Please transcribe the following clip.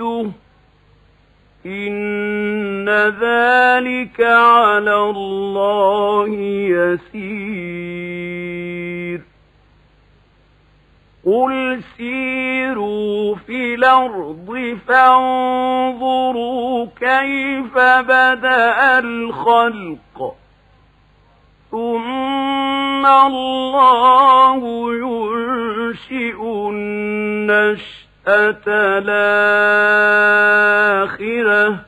مثله إن ذلك على الله يسير قل سيروا في الأرض فانظروا كيف بدأ الخلق ثم الله ينشئ النشأة الآخرة